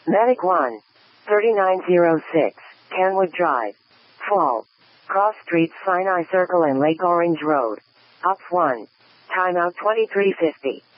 Medic 1. 3906, Kenwood Drive. Fall. Cross Streets, Sinai Circle and Lake Orange Road. Ops 1. Timeout 2350.